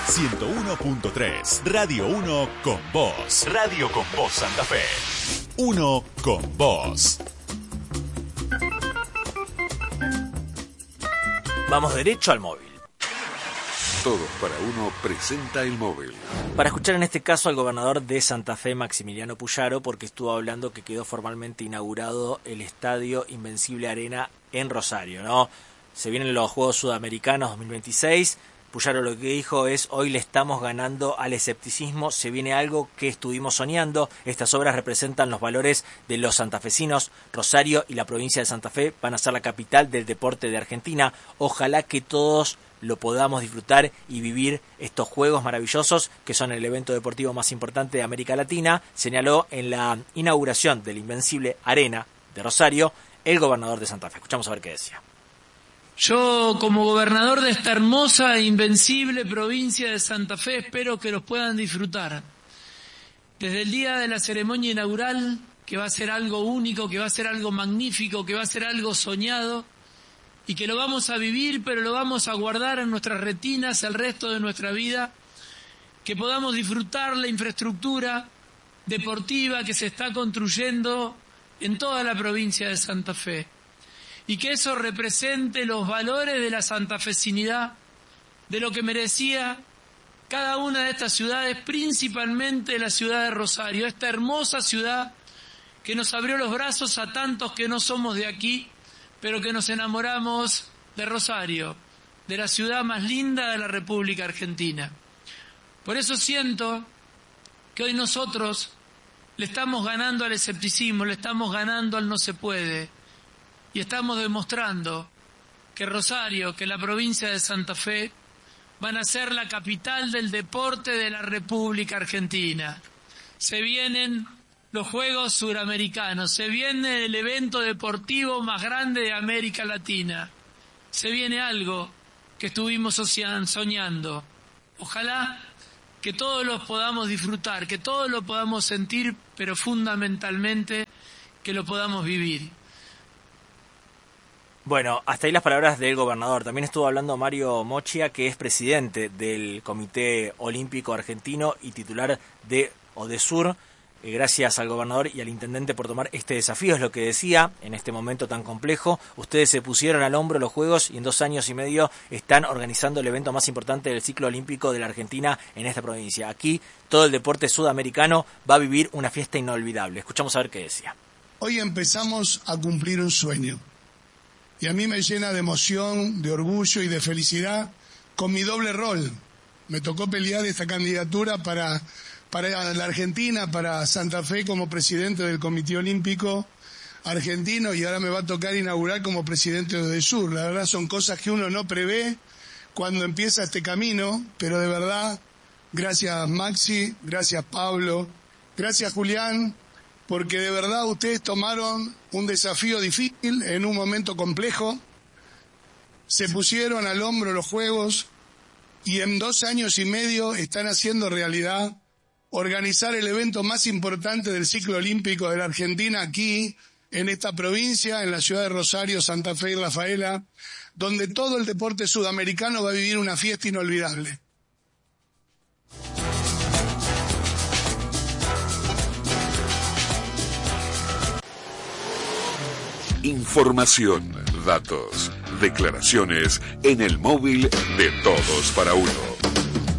101.3, Radio 1 con vos. Radio con vos Santa Fe. 1 con vos. Vamos derecho al móvil. Todos para uno presenta el móvil. Para escuchar en este caso al gobernador de Santa Fe, Maximiliano Puyaro, porque estuvo hablando que quedó formalmente inaugurado el Estadio Invencible Arena en Rosario, ¿no? Se vienen los Juegos Sudamericanos 2026. Puyaro lo que dijo es: hoy le estamos ganando al escepticismo, se viene algo que estuvimos soñando. Estas obras representan los valores de los santafesinos. Rosario y la provincia de Santa Fe van a ser la capital del deporte de Argentina. Ojalá que todos lo podamos disfrutar y vivir estos juegos maravillosos que son el evento deportivo más importante de América Latina, señaló en la inauguración del Invencible Arena de Rosario el gobernador de Santa Fe. Escuchamos a ver qué decía. Yo, como gobernador de esta hermosa e invencible provincia de Santa Fe, espero que los puedan disfrutar. Desde el día de la ceremonia inaugural, que va a ser algo único, que va a ser algo magnífico, que va a ser algo soñado, y que lo vamos a vivir, pero lo vamos a guardar en nuestras retinas el resto de nuestra vida, que podamos disfrutar la infraestructura deportiva que se está construyendo en toda la provincia de Santa Fe, y que eso represente los valores de la santafesinidad, de lo que merecía cada una de estas ciudades, principalmente la ciudad de Rosario, esta hermosa ciudad que nos abrió los brazos a tantos que no somos de aquí, pero que nos enamoramos de Rosario, de la ciudad más linda de la República Argentina. Por eso siento que hoy nosotros le estamos ganando al escepticismo, le estamos ganando al no se puede, y estamos demostrando que Rosario, que la provincia de Santa Fe, van a ser la capital del deporte de la República Argentina. Se vienen los Juegos Suramericanos, se viene el evento deportivo más grande de América Latina, se viene algo que estuvimos soñando. Ojalá que todos los podamos disfrutar, que todos lo podamos sentir, pero fundamentalmente que lo podamos vivir. Bueno, hasta ahí las palabras del gobernador. También estuvo hablando Mario Mochia, que es presidente del Comité Olímpico Argentino y titular de ODESUR. Gracias al gobernador y al intendente por tomar este desafío, es lo que decía, en este momento tan complejo. Ustedes se pusieron al hombro los Juegos y en 2 años y medio están organizando el evento más importante del ciclo olímpico de la Argentina en esta provincia. Aquí todo el deporte sudamericano va a vivir una fiesta inolvidable. Escuchamos a ver qué decía. Hoy empezamos a cumplir un sueño y a mí me llena de emoción, de orgullo y de felicidad con mi doble rol. Me tocó pelear esta candidatura para la Argentina, para Santa Fe como presidente del Comité Olímpico Argentino, y ahora me va a tocar inaugurar como presidente de ODESUR. La verdad son cosas que uno no prevé cuando empieza este camino, pero de verdad, gracias Maxi, gracias Pablo, gracias Julián, porque de verdad ustedes tomaron un desafío difícil en un momento complejo, se pusieron al hombro los Juegos y en 2 años y medio están haciendo realidad organizar el evento más importante del ciclo olímpico de la Argentina aquí, en esta provincia, en la ciudad de Rosario, Santa Fe y Rafaela, donde todo el deporte sudamericano va a vivir una fiesta inolvidable. Información, datos, declaraciones en el móvil de Todos para Uno.